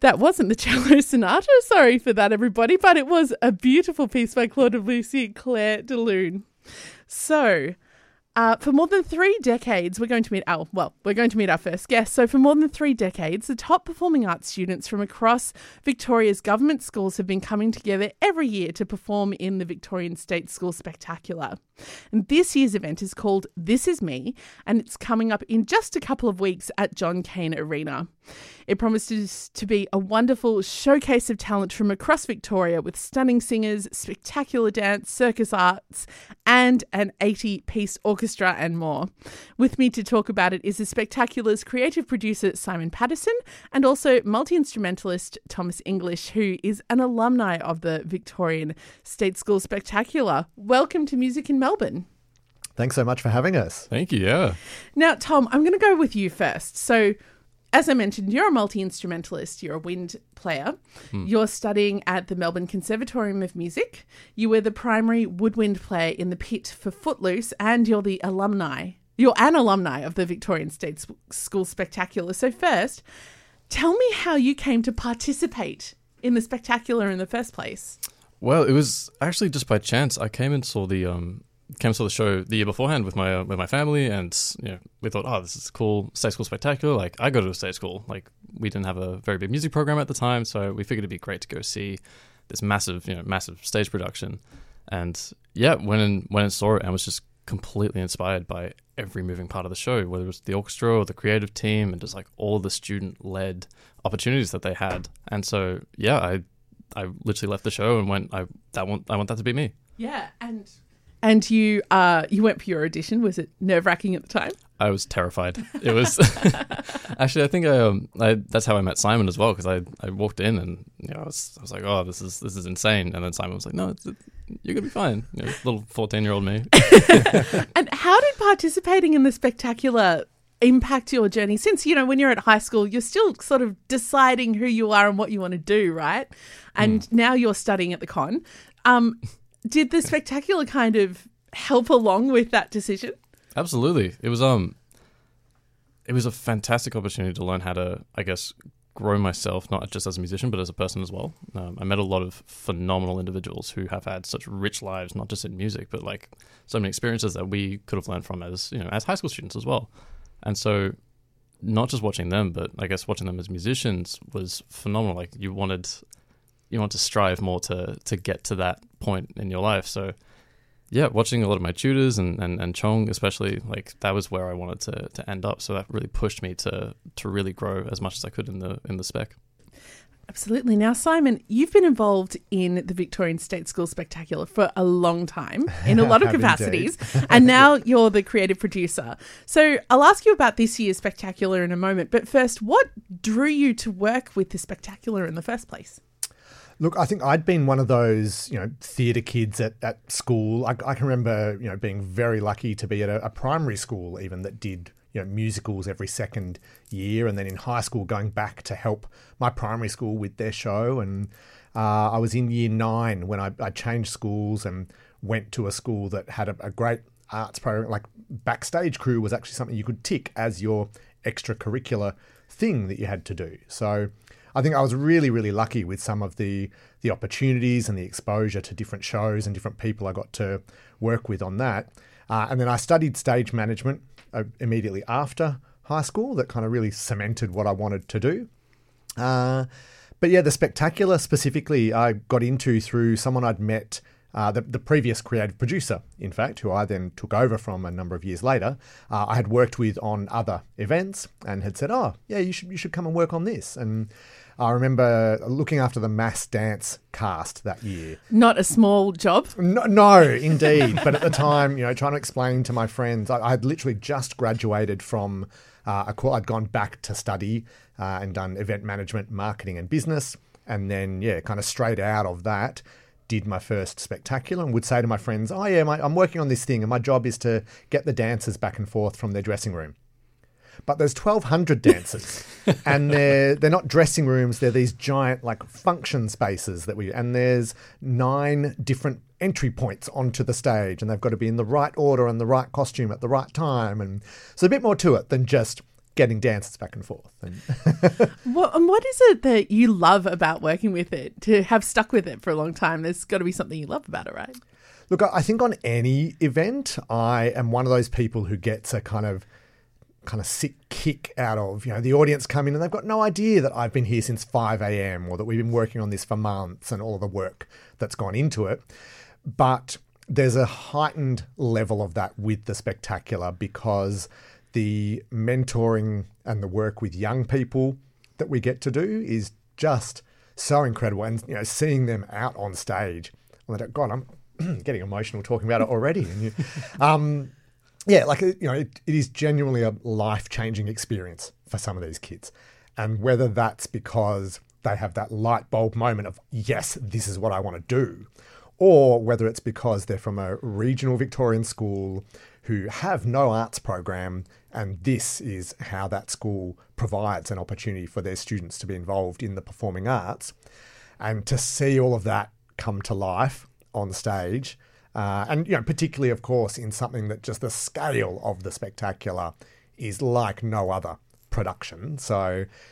That wasn't the Cello Sonata. Sorry for that, everybody. But it was a beautiful piece by Claude Debussy and Claire de Lune. So, for more than 3 decades, we're going to meet our first guest. So for more than 3 decades, the top performing arts students from across Victoria's government schools have been coming together every year to perform in the Victorian State School Spectacular. And this year's event is called This Is Me, and it's coming up in just a couple of weeks at John Cain Arena. It promises to be a wonderful showcase of talent from across Victoria with stunning singers, spectacular dance, circus arts, and an 80-piece orchestra and more. With me to talk about it is the Spectacular's creative producer Simon Patterson and also multi-instrumentalist Thomas English, who is an alumni of the Victorian State School Spectacular. Welcome to Music in Melbourne. Thanks so much for having us. Thank you, yeah. Now, Tom, I'm going to go with you first. So, as I mentioned, you're a multi-instrumentalist. You're a wind player. You're studying at the Melbourne Conservatorium of Music. You were the primary woodwind player in the pit for Footloose, and you're the alumni. You're an alumni of the Victorian State School Spectacular. So first, tell me how you came to participate in the Spectacular in the first place. Well, it was actually just by chance. I came and saw the show the year beforehand with my family, and we thought, oh, this is cool, State School Spectacular. Like, I go to a state school. Like, we didn't have a very big music program at the time, so we figured it'd be great to go see this massive stage production. And yeah, went and saw it and was just completely inspired by every moving part of the show, whether it was the orchestra or the creative team, and just like all the student-led opportunities that they had. And so yeah, I literally left the show and went, I want that to be me. Yeah, and you went for your audition. Was it nerve-wracking at the time? I was terrified. It was actually, I think that's how I met Simon as well, because I walked in and I was like, oh, this is insane. And then Simon was like, no, you're gonna be fine. Little 14-year-old me. And how did participating in the Spectacular impact your journey? Since, when you're at high school, you're still sort of deciding who you are and what you want to do, right? And now you're studying at the con. Did the Spectacular kind of help along with that decision? Absolutely. It was a fantastic opportunity to learn how to, I guess, grow myself, not just as a musician, but as a person as well. I met a lot of phenomenal individuals who have had such rich lives, not just in music, but like so many experiences that we could have learned from as high school students as well. And so not just watching them, but I guess watching them as musicians was phenomenal. Like, you want to strive more to get to that point in your life. So yeah, watching a lot of my tutors and Chong especially, like, that was where I wanted to end up. So that really pushed me to really grow as much as I could in the spec. Absolutely. Now, Simon, you've been involved in the Victorian State School Spectacular for a long time in a lot of capacities, and now you're the creative producer. So I'll ask you about this year's Spectacular in a moment, but first, what drew you to work with the Spectacular in the first place? Look, I think I'd been one of those, theatre kids at school. I can remember, being very lucky to be at a primary school even that did, musicals every second year. And then in high school, going back to help my primary school with their show. And I was in year 9 when I changed schools and went to a school that had a great arts program. Like, backstage crew was actually something you could tick as your extracurricular thing that you had to do. So I think I was really, really lucky with some of the opportunities and the exposure to different shows and different people I got to work with on that. And then I studied stage management immediately after high school. That kind of really cemented what I wanted to do. But yeah, the Spectacular specifically I got into through someone I'd met, the previous creative producer, in fact, who I then took over from a number of years later. I had worked with on other events and had said, oh, yeah, you should come and work on this. And I remember looking after the mass dance cast that year. Not a small job. No, indeed. But at the time, trying to explain to my friends, I had literally just graduated from a course. I'd gone back to study and done event management, marketing and business. And then, kind of straight out of that, did my first Spectacular and would say to my friends, oh yeah, I'm working on this thing and my job is to get the dancers back and forth from their dressing room. But there's 1,200 dancers and they're not dressing rooms. They're these giant like function spaces and there's 9 different entry points onto the stage and they've got to be in the right order and the right costume at the right time. And so a bit more to it than just getting dancers back and forth. And What is it that you love about working with it, to have stuck with it for a long time? There's got to be something you love about it, right? look, I think on any event, I am one of those people who gets a kind of sick kick out of, the audience come in and they've got no idea that I've been here since 5 a.m. or that we've been working on this for months and all of the work that's gone into it. But there's a heightened level of that with the Spectacular because the mentoring and the work with young people that we get to do is just so incredible. And, seeing them out on stage, God, I'm getting emotional talking about it already. And it is genuinely a life-changing experience for some of these kids. And whether that's because they have that light bulb moment of, yes, this is what I want to do, or whether it's because they're from a regional Victorian school who have no arts program, and this is how that school provides an opportunity for their students to be involved in the performing arts, and to see all of that come to life on stage, and particularly, of course, in something that just the scale of the Spectacular is like no other production. So